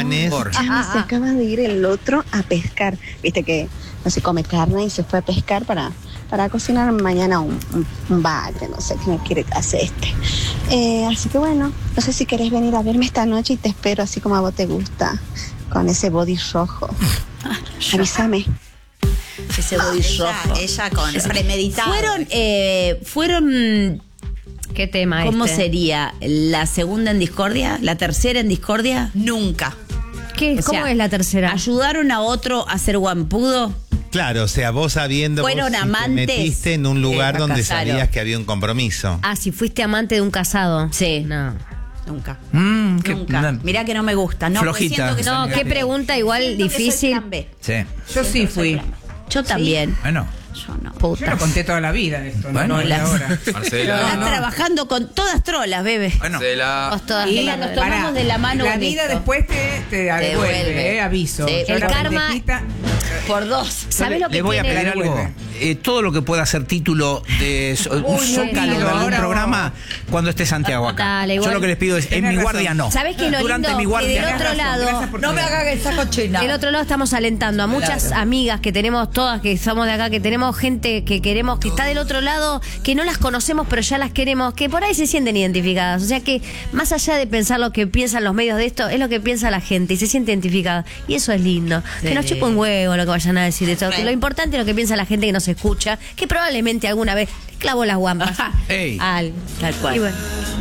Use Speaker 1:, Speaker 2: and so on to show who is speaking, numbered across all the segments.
Speaker 1: Juanes.
Speaker 2: Se acaba de ir el otro a pescar. Viste que no se come carne y se fue a pescar para cocinar mañana un bagre, no sé qué quiere hacer así que bueno, no sé si querés venir a verme esta noche y te espero así como a vos te gusta, con ese body rojo. Avísame.
Speaker 3: Ese body rojo.
Speaker 4: Ella con premeditado.
Speaker 3: Fueron
Speaker 5: ¿Qué tema
Speaker 3: ¿cómo sería? ¿La segunda en discordia? ¿La tercera en discordia?
Speaker 4: Nunca.
Speaker 5: ¿Qué? ¿Cómo es la tercera?
Speaker 3: ¿Ayudaron a otro a ser guampudo?
Speaker 1: Claro, o sea, vos sabiendo,
Speaker 3: ¿Fueron
Speaker 1: vos
Speaker 3: amantes?
Speaker 1: te metiste en un lugar donde
Speaker 3: Casaron.
Speaker 1: sabías que había un compromiso.
Speaker 5: Ah, si fuiste amante de un casado.
Speaker 3: Sí.
Speaker 5: No.
Speaker 4: Nunca.
Speaker 6: Nunca.
Speaker 4: Mirá que no me gusta. No,
Speaker 6: Flojita.
Speaker 4: siento que
Speaker 5: No,
Speaker 4: soy-
Speaker 5: qué pregunta igual
Speaker 4: siento que soy
Speaker 5: difícil.
Speaker 4: plan B.
Speaker 6: Sí.
Speaker 7: Yo sí fui.
Speaker 3: Yo también.
Speaker 6: Bueno.
Speaker 4: Yo no.
Speaker 7: Yo lo conté toda la vida esto,
Speaker 6: Bueno,
Speaker 7: no de ahora.
Speaker 8: Marcela.
Speaker 3: Estás trabajando con todas trolas, bebe.
Speaker 6: Bueno.
Speaker 8: Marcela.
Speaker 5: Vos todas
Speaker 3: Y
Speaker 5: todas-
Speaker 3: nos tomamos de la mano
Speaker 7: La
Speaker 3: en
Speaker 7: vida
Speaker 3: esto.
Speaker 7: después te devuelve,
Speaker 3: devuelve.
Speaker 7: aviso.
Speaker 3: Sí.
Speaker 7: Yo
Speaker 5: El
Speaker 7: la
Speaker 5: karma-
Speaker 7: pendejita-
Speaker 3: Por dos.
Speaker 5: ¿Sabes lo que
Speaker 6: Le voy a
Speaker 5: tiene?
Speaker 6: pedir algo. todo lo que pueda ser título de un zócalo de algún
Speaker 7: ahora
Speaker 6: programa cuando esté Santiago acá.
Speaker 5: Dale, igual.
Speaker 6: Yo lo que les pido es, en
Speaker 7: Tenés
Speaker 6: mi
Speaker 7: razón.
Speaker 6: guardia no.
Speaker 5: ¿Sabés qué lo
Speaker 6: Durante
Speaker 5: lindo?
Speaker 6: mi
Speaker 5: Que
Speaker 6: guardia
Speaker 5: del otro lado,
Speaker 7: Gracias por
Speaker 4: No me
Speaker 7: saber.
Speaker 4: haga esa cochina.
Speaker 5: del otro lado estamos alentando a muchas amigas que tenemos todas, que somos de acá, que tenemos gente que queremos, que está del otro lado, que no las conocemos pero ya las queremos, que por ahí se sienten identificadas. O sea que más allá de pensar lo que piensan los medios de esto, es lo que piensa la gente y se siente identificada. Y eso es lindo. Que nos chupa un huevo lo que vayan a decir de esto. Que lo importante es lo que piensa la gente que nos escucha, que probablemente alguna vez clavó las guampas.
Speaker 6: Ey.
Speaker 3: Tal cual.
Speaker 5: Y bueno.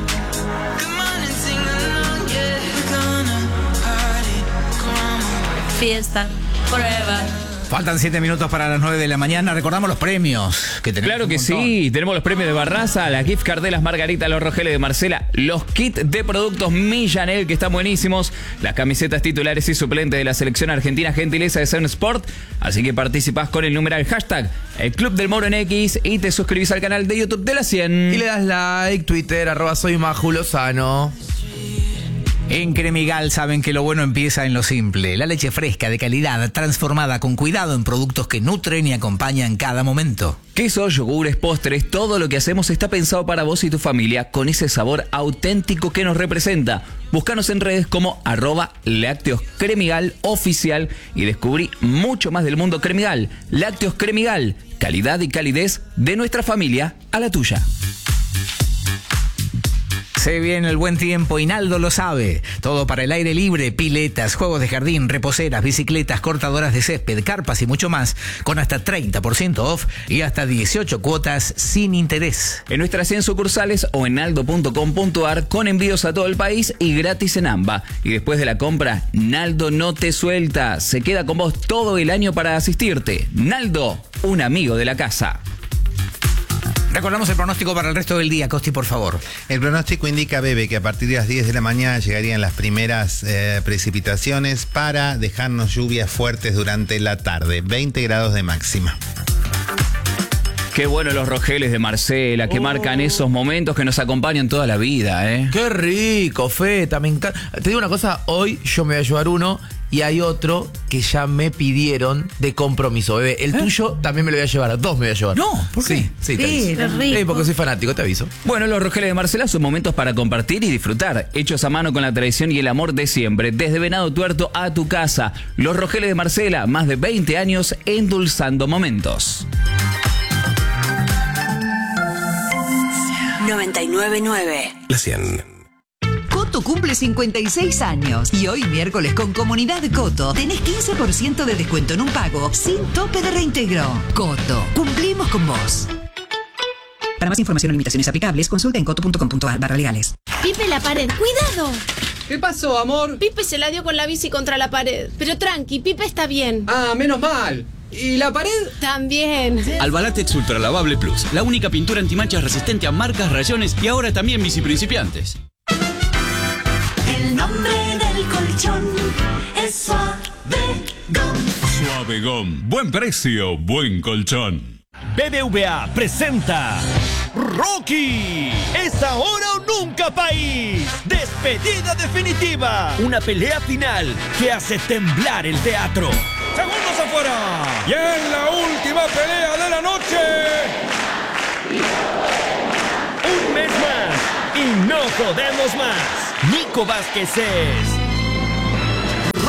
Speaker 3: Fiesta. Forever.
Speaker 6: Faltan 7 minutos para las 9 de la mañana. Recordamos los premios que tenemos.
Speaker 8: Claro que
Speaker 6: un montón.
Speaker 8: sí, tenemos los premios de Barraza, la gift card de las Margaritas, los Rogeles de Marcela, los kits de productos Millanel que están buenísimos, las camisetas titulares y suplentes de la selección argentina, gentileza de Sun Sport. Así que participás con el numeral hashtag el Club del Moro en X y te suscribís al canal de YouTube de la 100.
Speaker 9: Y le das like, Twitter, @soy Maju Lozano.
Speaker 6: En Cremigal saben que lo bueno empieza en lo simple. La leche fresca, de calidad, transformada con cuidado en productos que nutren y acompañan cada momento.
Speaker 8: Quesos, yogures, postres, todo lo que hacemos está pensado para vos y tu familia con ese sabor auténtico que nos representa. Búscanos en redes como @Lácteos Cremigal oficial y descubrí mucho más del mundo Cremigal. Lácteos Cremigal, calidad y calidez de nuestra familia a la tuya.
Speaker 6: Se viene el buen tiempo y Naldo lo sabe. Todo para el aire libre, piletas, juegos de jardín, reposeras, bicicletas, cortadoras de césped, carpas y mucho más, con hasta 30% off y hasta 18 cuotas sin interés.
Speaker 8: En nuestras 100 sucursales o en naldo.com.ar con envíos a todo el país y gratis en AMBA. Y después de la compra, Naldo no te suelta. Se queda con vos todo el año para asistirte. Naldo, un amigo de la casa.
Speaker 6: Recordamos el pronóstico para el resto del día, Costi, por favor.
Speaker 1: El pronóstico indica, Bebe, que a partir de las 10 de la mañana llegarían las primeras precipitaciones para dejarnos lluvias fuertes durante la tarde. 20 grados de máxima.
Speaker 8: Qué bueno los Rogeles de Marcela, que marcan esos momentos que nos acompañan toda la vida, ¿eh?
Speaker 9: Qué rico, Feta, me encanta. Te digo una cosa, hoy yo me voy a llevar uno y hay otro que ya me pidieron de compromiso, bebé. El tuyo también me lo voy a llevar, 2 me voy a llevar.
Speaker 6: No, ¿por qué?
Speaker 9: Sí, te aviso. Sí, porque soy fanático, te aviso.
Speaker 8: Bueno, los Rogeles de Marcela son momentos para compartir y disfrutar, hechos a mano con la tradición y el amor de siempre, desde Venado Tuerto a tu casa. Los Rogeles de Marcela, más de 20 años endulzando momentos.
Speaker 10: 99.9.
Speaker 11: La 100.
Speaker 10: Coto cumple 56 años y hoy miércoles con Comunidad Coto tenés 15% de descuento en un pago sin tope de reintegro. Coto, cumplimos con vos. Para más información o limitaciones aplicables, consulta en coto.com.ar/legales.
Speaker 12: Pipe, la pared. ¡Cuidado!
Speaker 13: ¿Qué pasó, amor?
Speaker 12: Pipe se la dio con la bici contra la pared. Pero tranqui, Pipe está bien.
Speaker 13: Ah, menos mal. ¿Y la pared?
Speaker 12: También.
Speaker 14: Albalatex Ultra Lavable Plus, la única pintura antimanchas resistente a marcas, rayones y ahora también bici principiantes.
Speaker 15: El nombre del colchón es Suavegom.
Speaker 16: Suavegom. Buen precio, buen colchón.
Speaker 17: BBVA presenta Rocky. Es ahora o nunca, país. Despedida definitiva. Una pelea final que hace temblar el teatro. Segundos afuera. Y en la última pelea de la noche, un mes más y no podemos más. Nico Vázquez es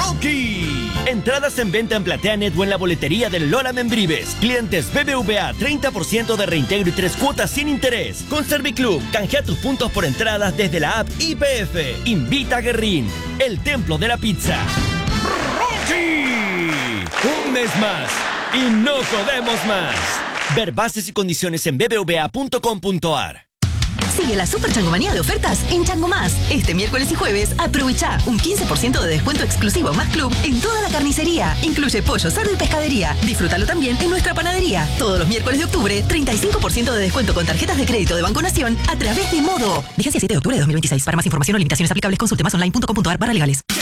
Speaker 17: Entradas en venta en PlateaNet o en la boletería del Lola Membrives. Clientes BBVA, 30% de reintegro y 3 cuotas sin interés. Con Serviclub, canjea tus puntos por entradas desde la app IPF. Invita a Guerrín, el templo de la pizza. ¡Rocky! Un mes más y no podemos más. Ver bases y condiciones en bbva.com.ar.
Speaker 11: Sigue la Super Changomanía de ofertas en Chango Más. Este miércoles y jueves, aprovecha un 15% de descuento exclusivo Más Club en toda la carnicería. Incluye pollo, cerdo y pescadería. Disfrútalo también en nuestra panadería. Todos los miércoles de octubre, 35% de descuento con tarjetas de crédito de Banco Nación a través de Modo. Vigencia 7 de octubre de 2026. Para más información o limitaciones aplicables, consulte masonline.com.ar/legales.